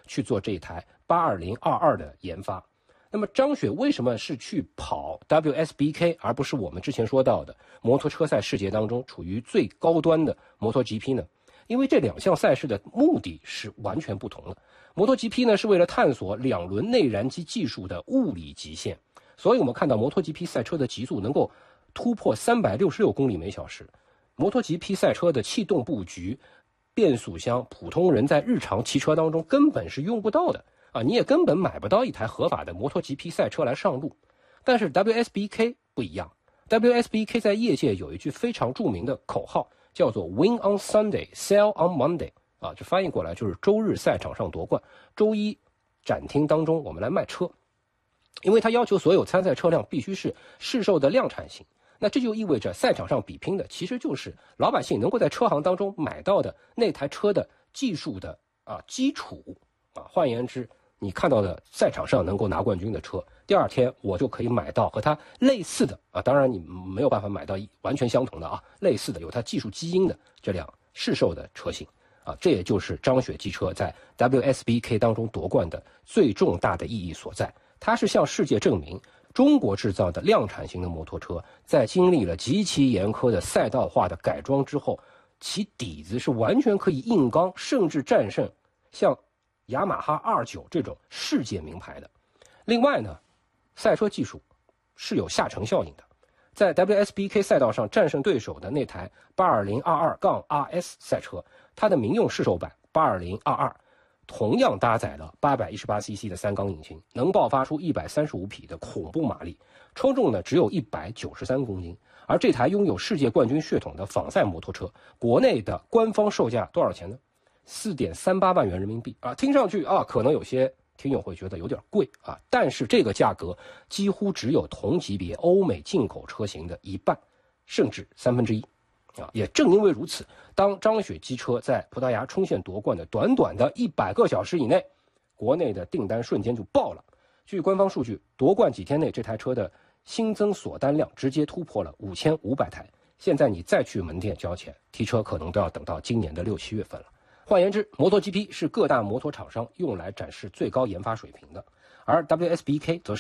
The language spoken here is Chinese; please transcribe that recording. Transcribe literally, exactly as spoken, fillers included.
去做这一台八二零二二的研发。那么张雪为什么是去跑 W S B K 而不是我们之前说到的摩托车赛世界当中处于最高端的摩托 G P 呢？因为这两项赛事的目的是完全不同的。摩托 G P 呢是为了探索两轮内燃机技术的物理极限，所以我们看到摩托 G P 赛车的极速能够突破三百六十六公里每小时。摩托 G P 赛车的气动布局、变速箱，普通人在日常骑车当中根本是用不到的啊，你也根本买不到一台合法的摩托 G P 赛车来上路。但是 W S B K 不一样 ，W S B K 在业界有一句非常著名的口号，叫做 Win on Sunday, Sell on Monday 啊，这翻译过来就是周日赛场上夺冠，周一展厅当中我们来卖车。因为它要求所有参赛车辆必须是市售的量产型，那这就意味着赛场上比拼的其实就是老百姓能够在车行当中买到的那台车的技术的啊基础啊，换言之，你看到的赛场上能够拿冠军的车，第二天我就可以买到和它类似的啊，当然你没有办法买到完全相同的啊，类似的有它技术基因的这辆市售的车型啊，这也就是张雪汽车在 W S B K 当中夺冠的最重大的意义所在。它是向世界证明，中国制造的量产型的摩托车，在经历了极其严苛的赛道化的改装之后，其底子是完全可以硬刚，甚至战胜像雅马哈 R 九 这种世界名牌的。另外呢，赛车技术是有下沉效应的。在 W S B K 赛道上战胜对手的那台 八二零二二 R S 赛车，它的民用市售版 八二零二二同样搭载了八百一十八 C C 的三缸引擎，能爆发出一百三十五匹的恐怖马力，车重呢只有一百九十三公斤。而这台拥有世界冠军血统的仿赛摩托车，国内的官方售价多少钱呢？ 四点三八万元人民币啊，听上去啊，可能有些听友会觉得有点贵啊，但是这个价格几乎只有同级别欧美进口车型的一半，甚至三分之一。啊，也正因为如此，当张雪机车在葡萄牙冲线夺冠的短短的一百个小时以内，国内的订单瞬间就爆了。据官方数据，夺冠几天内这台车的新增锁单量直接突破了五千五百台。现在你再去门店交钱，提车可能都要等到今年的六七月份了。换言之，摩托 G P 是各大摩托厂商用来展示最高研发水平的，而 W S B K 则是